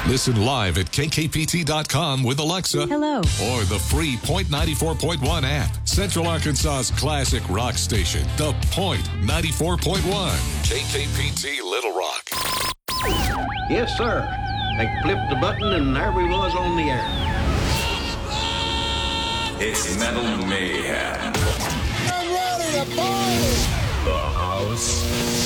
Listen live at kkpt.com with Alexa. Hello. Or the free Point 94.1 app. Central Arkansas's classic rock station, The Point 94.1. KKPT Little Rock. Yes, sir. They flipped the button and there we was on the air. It's Metal Mayhem. I'm ready to party! The House